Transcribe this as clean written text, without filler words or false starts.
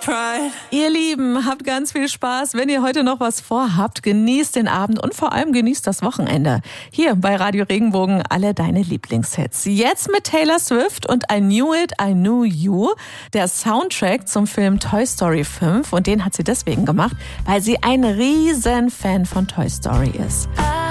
Ihr Lieben, habt ganz viel Spaß. Wenn ihr heute noch was vorhabt, genießt den Abend und vor allem genießt das Wochenende. Hier bei Radio Regenbogen alle deine Lieblingshits. Jetzt mit Taylor Swift und I Knew It, I Knew You. Der Soundtrack zum Film Toy Story 5 und den hat sie deswegen gemacht, weil sie ein riesen Fan von Toy Story ist.